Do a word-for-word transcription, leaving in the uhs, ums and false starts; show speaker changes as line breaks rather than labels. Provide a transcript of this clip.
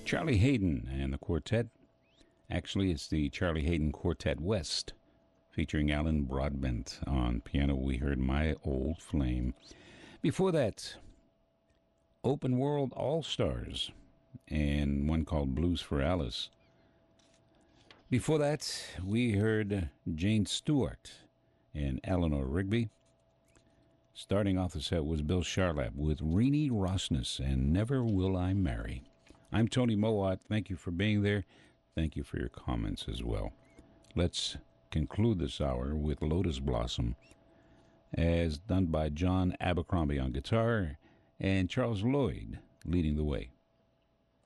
Charlie Hayden and the quartet. Actually, it's the Charlie Hayden Quartet West, featuring Alan Broadbent on piano. We heard My Old Flame. Before that, Open World All-Stars and one called Blues for Alice. Before that, we heard Jane Stewart and Eleanor Rigby. Starting off the set was Bill Charlap with Renee Rosnes and Never Will I Marry. I'm Tony Mowat. Thank you for being there. Thank you for your comments as well. Let's conclude this hour with Lotus Blossom, as done by John Abercrombie on guitar and Charles Lloyd leading the way.